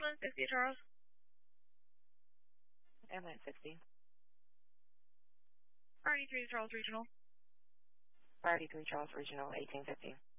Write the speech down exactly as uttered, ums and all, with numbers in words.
Ambulance sixty, Charles. Ambulance sixty. Priority three, Charles Regional. Priority three, Charles Regional, eighteen fifty.